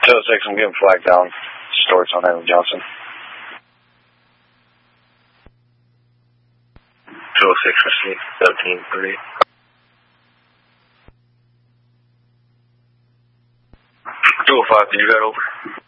206, I'm getting flagged down. Storage on Henry Johnson. 206, receive 17-3. 205, did you got over?